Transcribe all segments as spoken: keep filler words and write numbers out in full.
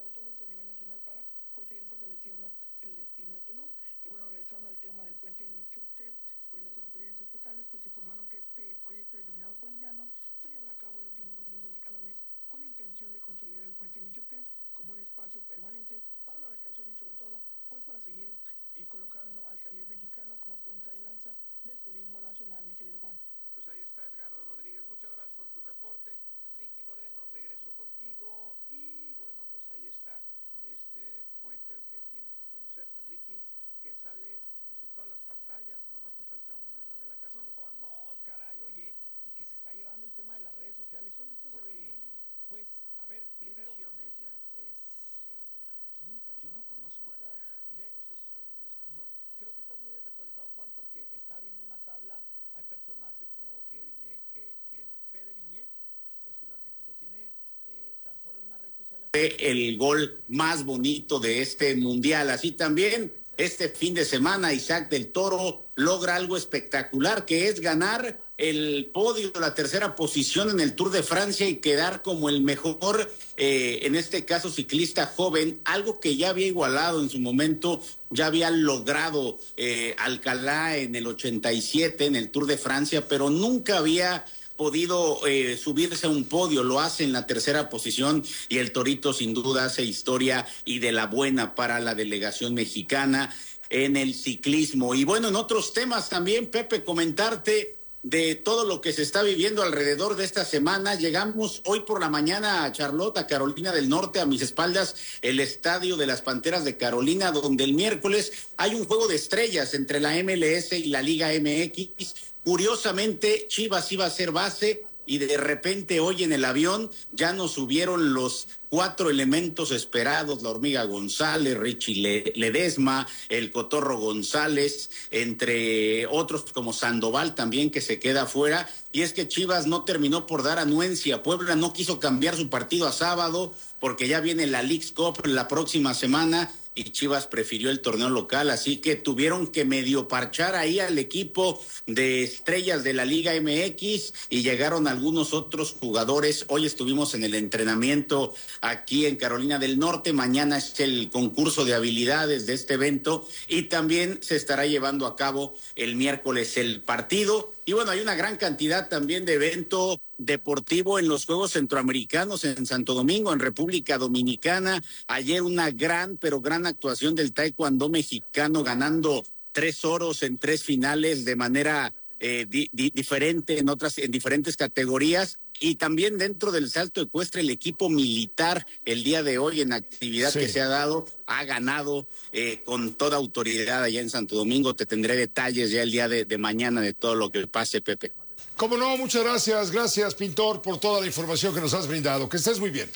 autobuses a nivel nacional para pues seguir fortaleciendo el destino de Tulum. Y bueno, regresando al tema del puente de Nichupté, pues las autoridades estatales pues informaron que este proyecto denominado Puenteando se llevará a cabo el último domingo de cada mes con la intención de consolidar el puente de Nichupté como un espacio permanente para la recreación y sobre todo pues para seguir eh, colocando al Caribe mexicano como punta de lanza del turismo nacional, mi querido Juan. Pues ahí está Edgardo Rodríguez, muchas gracias por tu reporte. Ricky Moreno, regreso contigo y bueno, pues ahí está este puente al que tienes que conocer. Ricky, que sale pues en todas las pantallas, nomás te falta una, en la de la Casa de los Famosos. Oh, caray, oye, y que se está llevando el tema de las redes sociales, ¿son de estos ¿Por eventos? qué? Pues, a ver, primero... ¿Qué edición es ya? Es, es la quinta. Yo no cuarta, conozco quinta, a nadie, de, entonces estoy muy desactualizado. No, creo que estás muy desactualizado, Juan, porque está viendo una tabla, hay personajes como Fede Viñé, que tiene, Fede Viñé, es un argentino, tiene eh, tan solo en una red social... El gol más bonito de este mundial, así también este fin de semana Isaac del Toro logra algo espectacular, que es ganar el podio, la tercera posición en el Tour de Francia y quedar como el mejor, eh, en este caso ciclista joven, algo que ya había igualado en su momento, ya había logrado eh, Alcalá en el ochenta y siete en el Tour de Francia, pero nunca había podido eh, subirse a un podio, lo hace en la tercera posición y el Torito sin duda hace historia y de la buena para la delegación mexicana en el ciclismo. Y bueno, en otros temas también, Pepe, comentarte de todo lo que se está viviendo alrededor de esta semana. Llegamos hoy por la mañana a Charlotte, a Carolina del Norte, a mis espaldas el estadio de las Panteras de Carolina, donde el miércoles hay un juego de estrellas entre la M L S y la Liga M X. Curiosamente, Chivas iba a ser base y de repente hoy en el avión ya nos subieron los cuatro elementos esperados, la Hormiga González, Richie Ledesma, el Cotorro González, entre otros como Sandoval también, que se queda fuera. Y es que Chivas no terminó por dar anuencia. Puebla no quiso cambiar su partido a sábado porque ya viene la Leagues Cup la próxima semana y Chivas prefirió el torneo local, así que tuvieron que medio parchar ahí al equipo de estrellas de la Liga M X y llegaron algunos otros jugadores. Hoy estuvimos en el entrenamiento aquí en Carolina del Norte, mañana es el concurso de habilidades de este evento y también se estará llevando a cabo el miércoles el partido. Y bueno, hay una gran cantidad también de evento deportivo en los Juegos Centroamericanos en Santo Domingo, en República Dominicana. Ayer una gran, pero gran actuación del taekwondo mexicano, ganando tres oros en tres finales de manera eh, di, di, diferente en otras, en diferentes categorías. Y también dentro del salto ecuestre, el equipo militar el día de hoy en actividad sí. que se ha dado, ha ganado eh, con toda autoridad allá en Santo Domingo. Te tendré detalles ya el día de, de mañana de todo lo que pase, Pepe. Cómo no, muchas gracias, gracias Pintor por toda la información que nos has brindado. Que estés muy bien.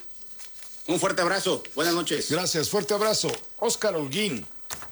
Un fuerte abrazo, buenas noches. Gracias, fuerte abrazo. Óscar Holguín,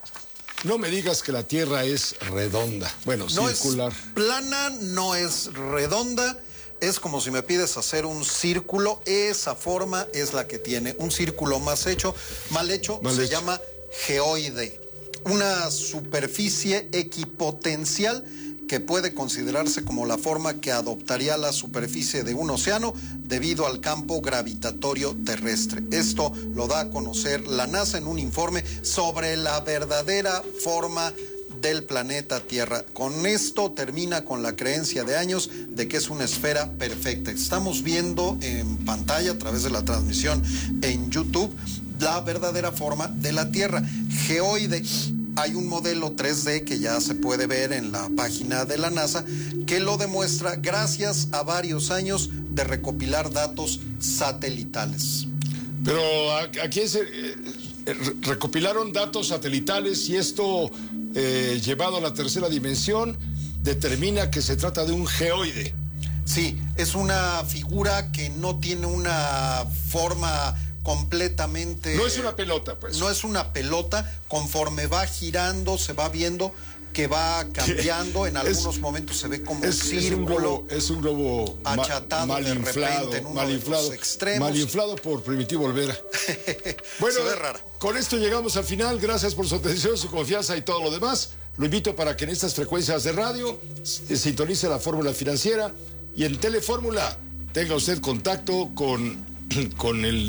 no me digas que la Tierra es redonda, bueno, no circular. Es plana, no es redonda. Es como si me pides hacer un círculo, esa forma es la que tiene. Un círculo más hecho, mal hecho, mal se hecho. llama geoide. Una superficie equipotencial que puede considerarse como la forma que adoptaría la superficie de un océano debido al campo gravitatorio terrestre. Esto lo da a conocer la NASA en un informe sobre la verdadera forma del planeta Tierra. Con esto termina con la creencia de años de que es una esfera perfecta. Estamos viendo en pantalla a través de la transmisión en YouTube la verdadera forma de la Tierra. Geoide. Hay un modelo tres D que ya se puede ver en la página de la NASA que lo demuestra gracias a varios años de recopilar datos satelitales. Pero aquí se eh, recopilaron datos satelitales y esto eh, llevado a la tercera dimensión determina que se trata de un geoide. Sí, es una figura que no tiene una forma completamente... No es una pelota, pues. No es una pelota. Conforme va girando, se va viendo que va cambiando. En algunos es, momentos se ve como es, círculo. Es un globo, es un globo achatado mal de inflado, repente en uno mal de inflado, los extremos. Mal inflado por Primitivo Olvera. Bueno, se ve rara. Con esto llegamos al final. Gracias por su atención, su confianza y todo lo demás. Lo invito para que en estas frecuencias de radio sintonice la fórmula financiera y en Telefórmula tenga usted contacto con, con el